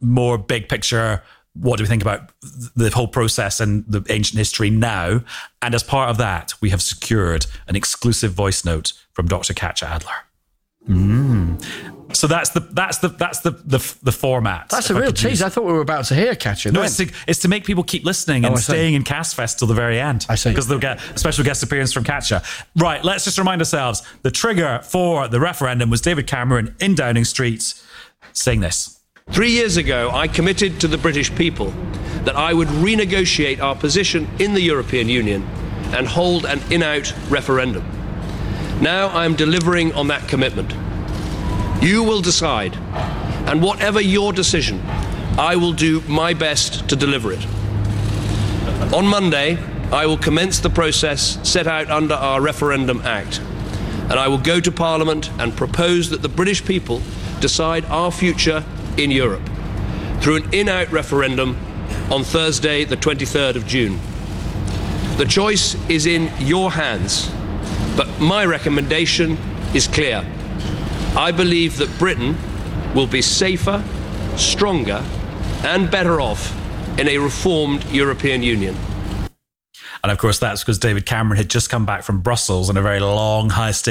more big picture, what do we think about the whole process and the ancient history now? And as part of that, we have secured an exclusive voice note from Dr. Katja Adler. So that's the format. That's a real tease. I thought we were about to hear Katja. No, it's to make people keep listening and staying in Castfest till the very end. I see. Because they'll get a special guest appearance from Katja. Right, let's just remind ourselves, the trigger for the referendum was David Cameron in Downing Street saying this. 3 years ago, I committed to the British people that I would renegotiate our position in the European Union and hold an in-out referendum. Now I am delivering on that commitment. You will decide, and whatever your decision, I will do my best to deliver it. On Monday, I will commence the process set out under our Referendum Act, and I will go to Parliament and propose that the British people decide our future in Europe through an in-out referendum on Thursday, the 23rd of June. The choice is in your hands, but my recommendation is clear. I believe that Britain will be safer, stronger, and better off in a reformed European Union. And of course, that's because David Cameron had just come back from Brussels on a very long, high-stakes